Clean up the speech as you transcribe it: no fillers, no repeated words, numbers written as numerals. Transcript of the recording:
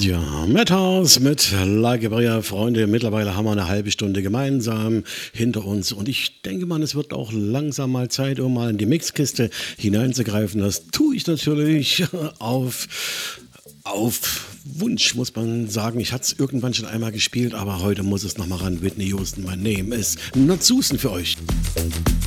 Ja, Madhouse mit Like a Prayer, Freunde. Mittlerweile haben wir eine halbe Stunde gemeinsam hinter uns und ich denke mal, es wird auch langsam mal Zeit, um mal in die Mixkiste hineinzugreifen. Das tue ich natürlich auf Wunsch, muss man sagen. Ich hatte es irgendwann schon einmal gespielt, aber heute muss es nochmal ran. Whitney Houston, My Name is Not Susan für euch.